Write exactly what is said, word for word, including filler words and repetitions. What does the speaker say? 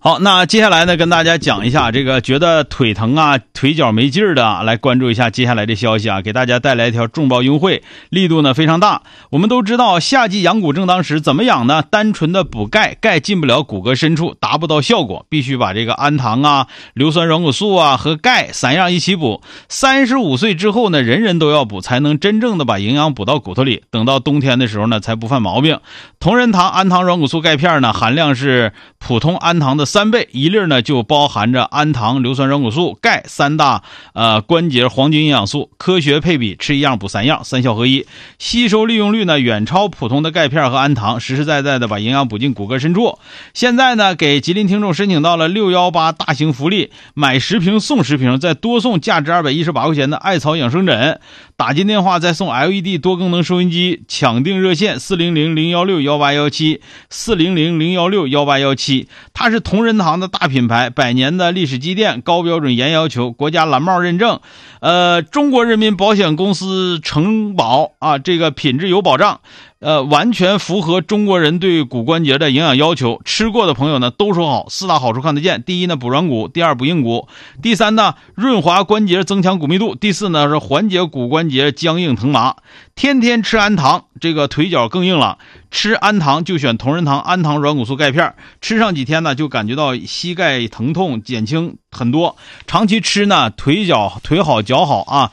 好，那接下来呢，跟大家讲一下这个觉得腿疼啊、腿脚没劲儿的啊，来关注一下接下来的消息啊，给大家带来一条重磅优惠，力度呢非常大。我们都知道，夏季养骨正当时，怎么养呢？单纯的补钙，钙进不了骨骼深处，达不到效果，必须把这个氨糖啊、硫酸软骨素啊和钙三样一起补。三十五岁之后呢，人人都要补，才能真正的把营养补到骨头里。等到冬天的时候呢，才不犯毛病。同仁堂氨糖软骨素钙片呢，含量是普通氨糖的三倍，一粒呢就包含着氨糖、硫酸软骨素、钙三大呃关节黄金营养素，科学配比，吃一样补三样，三效合一，吸收利用率呢远超普通的钙片和氨糖，实实在在的把营养补进骨骼深处。现在呢，给吉林听众申请到了六一八大型福利，买十瓶送十瓶，再多送价值二百一十八块钱的艾草养生枕，打进电话再送 L E D 多功能收音机，抢订热线四零零零一六一八一七 四零零零一六一八一七。它是同仁堂的大品牌，百年的历史积淀，高标准严要求，国家蓝帽认证，呃，中国人民保险公司承保啊，这个品质有保障。呃，完全符合中国人对骨关节的营养要求，吃过的朋友呢都说好，四大好处看得见。第一呢，补软骨；第二，补硬骨；第三呢，润滑关节，增强骨密度；第四呢，是缓解骨关节僵硬疼麻。天天吃氨糖，这个腿脚更硬了。吃氨糖就选同仁堂氨糖软骨素钙片，吃上几天呢，就感觉到膝盖疼痛减轻很多。长期吃呢，腿脚腿好脚好啊，